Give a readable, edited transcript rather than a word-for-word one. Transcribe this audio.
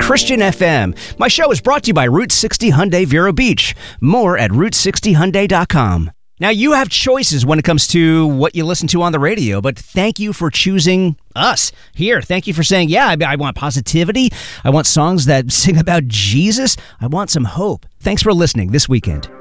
Christian FM. My show is brought to you by Route 60 Hyundai Vero Beach. More at Route60Hyundai.com. Now, you have choices when it comes to what you listen to on the radio, but thank you for choosing us here. Thank you for saying, yeah, I want positivity. I want songs that sing about Jesus. I want some hope. Thanks for listening this weekend.